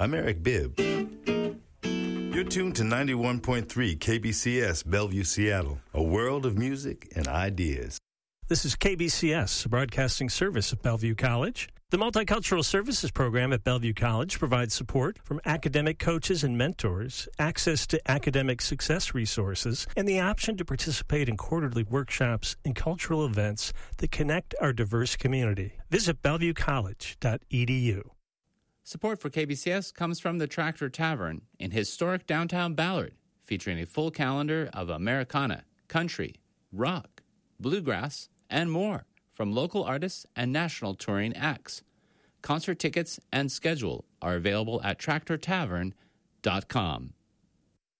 I'm Eric Bibb. You're tuned to 91.3 KBCS Bellevue, Seattle, a world of music and ideas. This is KBCS, a broadcasting service of Bellevue College. The Multicultural Services Program at Bellevue College provides support from academic coaches and mentors, access to academic success resources, and the option to participate in quarterly workshops and cultural events that connect our diverse community. Visit bellevuecollege.edu. Support for KBCS comes from the Tractor Tavern in historic downtown Ballard, featuring a full calendar of Americana, country, rock, bluegrass, and more from local artists and national touring acts. Concert tickets and schedule are available at tractortavern.com.